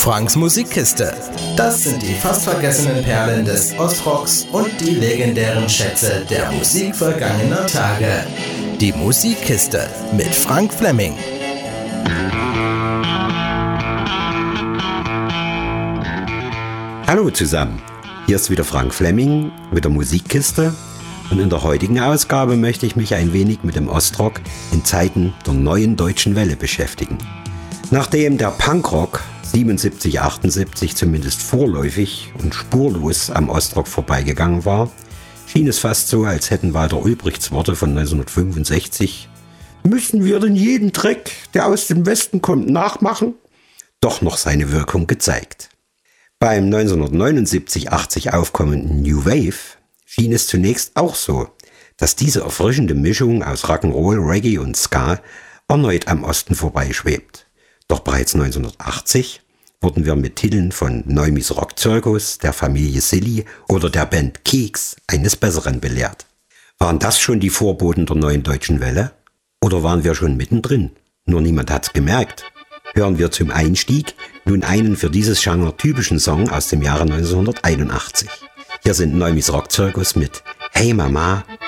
Franks Musikkiste. Das sind die fast vergessenen Perlen des Ostrocks und die legendären Schätze der Musik vergangener Tage. Die Musikkiste mit Frank Fleming. Hallo zusammen, hier ist wieder Frank Fleming mit der Musikkiste und in der heutigen Ausgabe möchte ich mich ein wenig mit dem Ostrock in Zeiten der neuen deutschen Welle beschäftigen. Nachdem der Punkrock 77, 78 zumindest vorläufig und spurlos am Ostrock vorbeigegangen war, schien es fast so, als hätten Walter Ulbrichts Worte von 1965 „Müssen wir denn jeden Dreck, der aus dem Westen kommt, nachmachen?" doch noch seine Wirkung gezeigt. Beim 1979-80 aufkommenden New Wave schien es zunächst auch so, dass diese erfrischende Mischung aus Rock'n'Roll, Reggae und Ska erneut am Osten vorbeischwebt. Doch bereits 1980 wurden wir mit Titeln von Neumis Rockzirkus, der Familie Silly oder der Band Keks eines Besseren belehrt. Waren das schon die Vorboten der neuen deutschen Welle? Oder waren wir schon mittendrin? Nur niemand hat's gemerkt. Hören wir zum Einstieg nun einen für dieses Genre typischen Song aus dem Jahre 1981. Hier sind Neumis Rockzirkus mit Hey Mama,